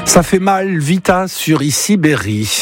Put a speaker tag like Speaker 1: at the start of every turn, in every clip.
Speaker 1: Ça fait mal, Vita sur Ici Berry.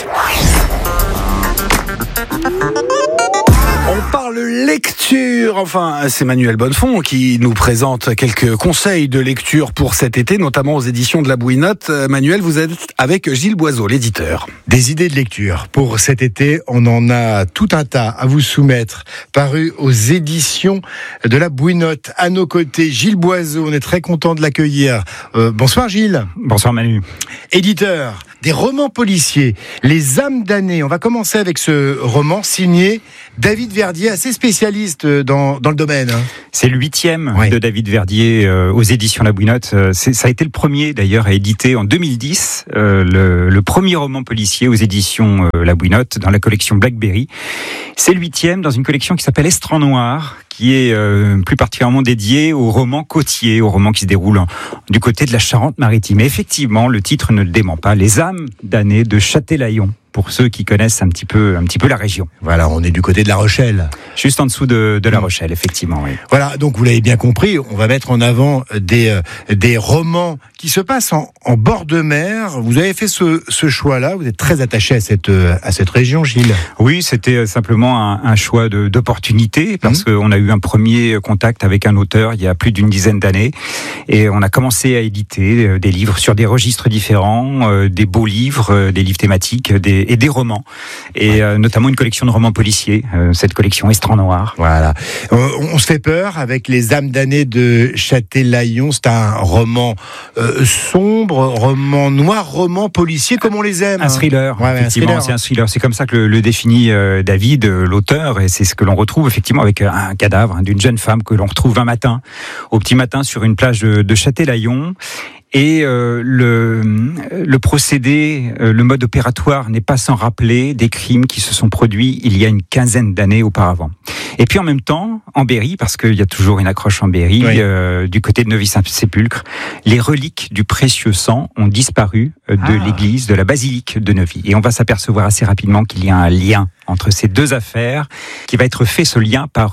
Speaker 1: On parle lecture, enfin c'est Manuel Bonnefond qui nous présente quelques conseils de lecture pour cet été, notamment aux éditions de la Bouinotte. Manuel, vous êtes avec Gilles Boiseau, l'éditeur.
Speaker 2: Des idées de lecture pour cet été, on en a tout un tas à vous soumettre, paru aux éditions de la Bouinotte. À nos côtés, Gilles Boiseau, on est très content de l'accueillir. Bonsoir Gilles.
Speaker 3: Bonsoir Manu.
Speaker 2: Éditeur des romans policiers, Les âmes damnées. On va commencer avec ce roman signé David Verdier, assez spécialiste dans le domaine.
Speaker 3: C'est le 8e de David Verdier aux éditions La Bouinotte. Ça a été le premier d'ailleurs à éditer en 2010 le premier roman policier aux éditions La Bouinotte dans la collection Blackberry. C'est le 8e dans une collection qui s'appelle Estran Noir, qui est plus particulièrement dédié aux romans côtiers, aux romans qui se déroulent du côté de la Charente-Maritime. Et effectivement, le titre ne le dément pas. Les âmes damnées de Châtelaillon, pour ceux qui connaissent un petit peu la région.
Speaker 2: Voilà, on est du côté de La Rochelle.
Speaker 3: Juste en dessous de La Rochelle, effectivement. Oui.
Speaker 2: Voilà, donc vous l'avez bien compris, on va mettre en avant des romans qui se passent en bord de mer. Vous avez fait ce choix-là, vous êtes très attaché à cette région, Gilles.
Speaker 3: Oui, c'était simplement un choix d'opportunité, parce qu'on a eu un premier contact avec un auteur il y a plus d'une dizaine d'années, et on a commencé à éditer des livres sur des registres différents, des beaux livres, des livres thématiques, et des romans, et notamment une collection de romans policiers, cette collection Estran Noir.
Speaker 2: Voilà. On se fait peur avec Les âmes damnées de Châtelaillon. C'est un roman sombre, roman noir, roman policier, comme on les aime.
Speaker 3: Un thriller, effectivement, c'est un thriller. C'est comme ça que le définit David, l'auteur, et c'est ce que l'on retrouve effectivement avec un cadavre d'une jeune femme que l'on retrouve un matin, au petit matin, sur une plage de Châtelaillon. Et le procédé, le mode opératoire n'est pas sans rappeler des crimes qui se sont produits il y a une quinzaine d'années auparavant. Et puis en même temps, en Berry, parce qu'il y a toujours une accroche en Berry, du côté de Neuvy-Saint-Sépulcre, les reliques du précieux sang ont disparu de l'église, de la basilique de Neuvy. Et on va s'apercevoir assez rapidement qu'il y a un lien entre ces deux affaires, qui va être fait, ce lien, par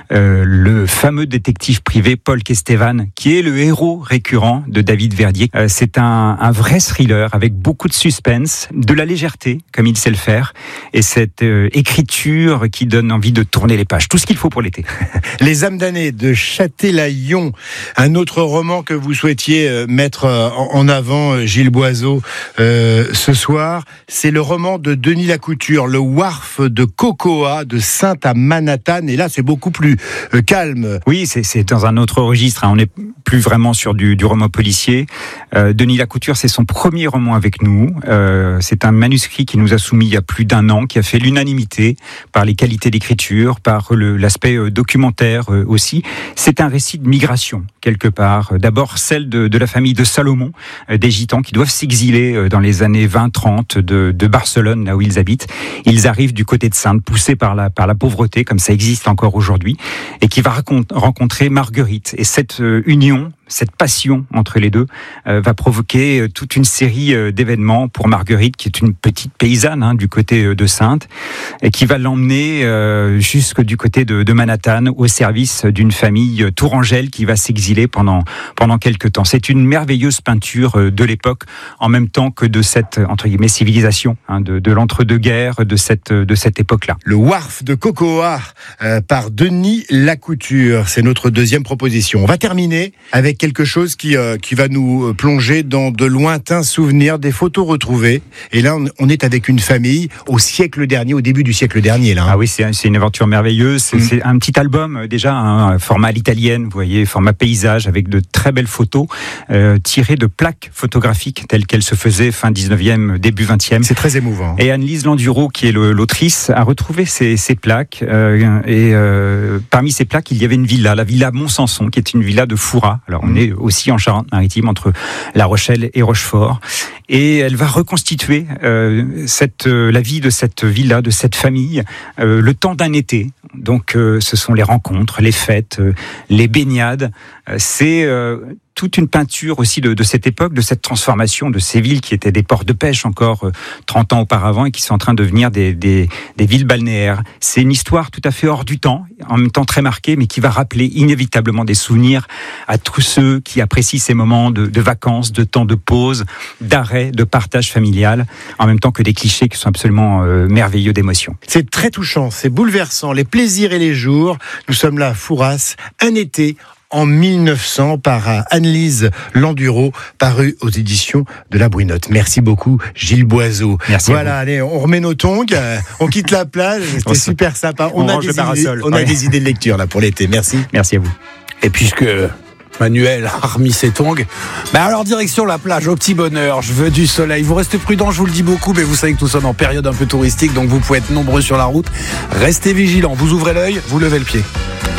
Speaker 3: le fameux détective privé Paul Kestevan, qui est le héros récurrent de David Verdier. C'est un vrai thriller avec beaucoup de suspense, de la légèreté, comme il sait le faire, et cette écriture qui donne envie de tourner les pages. Tout ce qu'il faut pour l'été.
Speaker 2: Les âmes damnées de Châtelaillon, un autre roman que vous souhaitiez mettre en avant, Gilles Boiseau, ce soir, c'est le roman de Denis Lacouture, Le Wharf de Cocoa, de Sainte à Manhattan. Et là, c'est beaucoup plus calme.
Speaker 3: Oui, c'est dans un autre registre. On n'est plus vraiment sur du roman policier. Denis Lacouture, c'est son premier roman avec nous. C'est un manuscrit qui nous a soumis il y a plus d'un an, qui a fait l'unanimité par les qualités d'écriture, par l'aspect documentaire aussi. C'est un récit de migration, quelque part. D'abord, celle de la famille de Salomon, des Gitans qui doivent s'exiler dans les années 20-30 de Barcelone, là où ils habitent. Ils arrivent du côté de Saintes, poussés par la pauvreté, comme ça existe encore aujourd'hui, et qui va rencontrer Marguerite. Et cette union, cette passion entre les deux va provoquer toute une série d'événements pour Marguerite, qui est une petite paysanne du côté de Saintes, et qui va l'emmener jusque du côté de Manhattan, au service d'une famille tourangelle qui va s'exiler pendant quelques temps. C'est une merveilleuse peinture de l'époque, en même temps que de cette, entre guillemets, civilisation, de l'entre-deux-guerres, de cette époque-là.
Speaker 2: Le Wharf de Cocoa par Denis Lacouture, c'est notre deuxième proposition. On va terminer avec quelque chose qui va nous plonger dans de lointains souvenirs, des photos retrouvées. Et là, on est avec une famille au siècle dernier, au début du siècle dernier. Là,
Speaker 3: Ah oui, c'est une aventure merveilleuse. C'est un petit album, déjà, un format à l'italienne, vous voyez, format paysage, avec de très belles photos, tirées de plaques photographiques telles qu'elles se faisaient fin 19e, début 20e.
Speaker 2: C'est très émouvant.
Speaker 3: Et Anne-Lise Landuro, qui est l'autrice, a retrouvé ces plaques. Parmi ces plaques, il y avait une villa, la villa Montsanson, qui est une villa de Fouras. Alors, on est aussi en Charente-Maritime, entre La Rochelle et Rochefort. Et elle va reconstituer la vie de cette villa, de cette famille, le temps d'un été. Donc, ce sont les rencontres, les fêtes, les baignades. C'est toute une peinture aussi de cette époque, de cette transformation de ces villes qui étaient des ports de pêche encore 30 ans auparavant et qui sont en train de devenir des villes balnéaires. C'est une histoire tout à fait hors du temps, en même temps très marquée, mais qui va rappeler inévitablement des souvenirs à tous ceux qui apprécient ces moments de vacances, de temps de pause, d'arrêt, de partage familial, en même temps que des clichés qui sont absolument merveilleux d'émotion.
Speaker 2: C'est très touchant, c'est bouleversant, les plaisirs et les jours. Nous sommes là à Fouras, un été en 1900 par Anne-Lise Landureau, paru aux éditions de La Bruynotte. Merci beaucoup Gilles Boiseau.
Speaker 3: Merci.
Speaker 2: Voilà, allez, on remet nos tongs, on quitte la plage, c'était super sympa. On a des idées de lecture là pour l'été. Merci.
Speaker 3: Merci à vous.
Speaker 1: Et puisque Manuel a remis ses tongs, alors direction la plage, au petit bonheur. Je veux du soleil. Vous restez prudents, je vous le dis beaucoup, mais vous savez que nous sommes en période un peu touristique, donc vous pouvez être nombreux sur la route. Restez vigilants, vous ouvrez l'œil, vous levez le pied.